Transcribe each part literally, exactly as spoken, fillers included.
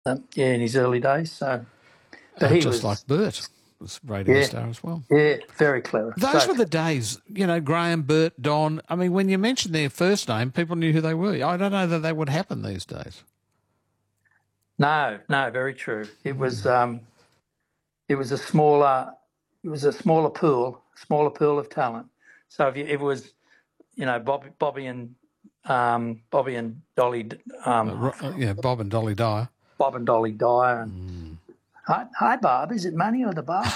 um, yeah, in his early days. So, but Uh, he just was, like Bert was a radio yeah, star as well. yeah, very clever. Those So were the clever. days, you know, Graham, Bert, Don. I mean, when you mentioned their first name, people knew who they were. I don't know that that would happen these days. No, no, very true. It was, um, it was a smaller, it was a smaller pool, smaller pool of talent. So if, you, if it was, you know, Bobby, Bobby and um, Bobby and Dolly, Uh, um, Ro- uh, yeah, Bob and Dolly Dyer. Bob and Dolly Dyer, and hi, hi, Bob. Is it money or the bar?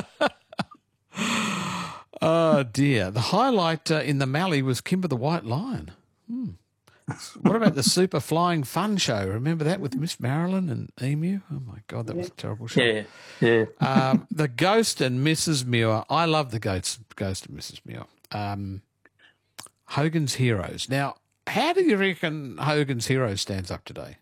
Oh, dear. The highlight uh, in the Mallee was Kimber the White Lion. What about the Super Flying Fun Show? Remember that with Miss Marilyn and Emu? Oh, my God, that was a terrible show. Yeah, yeah. Um, the Ghost and Missus Muir. I love the Ghost, Ghost and Missus Muir. Um, Hogan's Heroes. Now, how do you reckon Hogan's Heroes stands up today?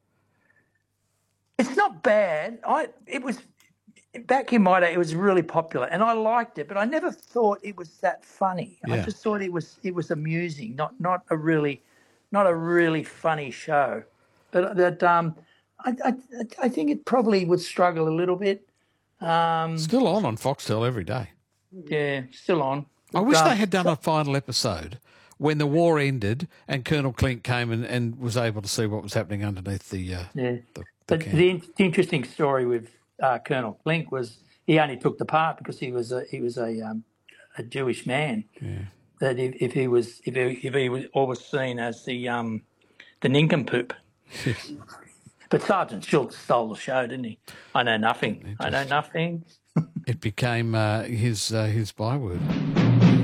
It's not bad. I it was back in my day. It was really popular, and I liked it. But I never thought it was that funny. I Yeah. just thought it was it was amusing, not not a really, not a really funny show. But that um, I I I think it probably would struggle a little bit. Um, Still on on Foxtel every day. yeah, still on. I But, wish um, they had done a final episode when the war ended and Colonel Klink came and, and was able to see what was happening underneath the uh, yeah. the, the But camp. the, the interesting story with uh, Colonel Klink was he only took the part because he was a he was a um, a Jewish man. Yeah. That if, if he was if he, if he was always seen as the um the nincompoop. But Sergeant Schultz stole the show, didn't he? I know nothing. I know nothing. It became uh, his uh, his byword.